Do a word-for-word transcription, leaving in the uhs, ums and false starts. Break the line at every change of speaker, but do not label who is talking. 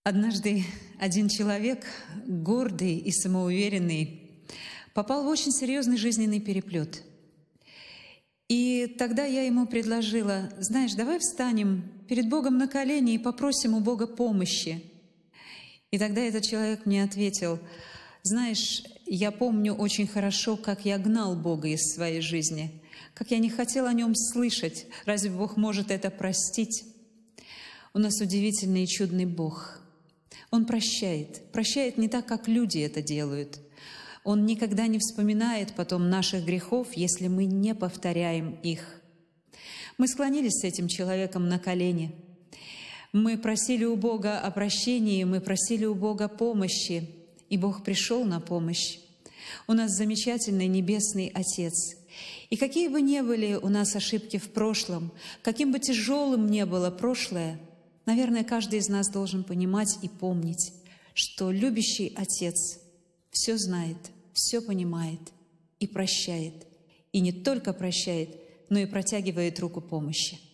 Однажды один человек, гордый и самоуверенный, попал в очень серьезный жизненный переплет. И тогда я ему предложила: знаешь, давай встанем перед Богом на колени и попросим у Бога помощи. И тогда этот человек мне ответил: знаешь, я помню очень хорошо, как я гнал Бога из своей жизни, как я не хотел о Нем слышать. Разве Бог может это простить? У нас удивительный и чудный Бог. Он прощает. Прощает не так, как люди это делают. Он никогда не вспоминает потом наших грехов, если мы не повторяем их. Мы склонились с этим человеком на колени. Мы просили у Бога о прощении, мы просили у Бога помощи, и Бог пришел на помощь. У нас замечательный Небесный Отец. И какие бы ни были у нас ошибки в прошлом, каким бы тяжелым ни было прошлое, наверное, каждый из нас должен понимать и помнить, что любящий Отец все знает, все понимает и прощает. И не только прощает, но и протягивает руку помощи.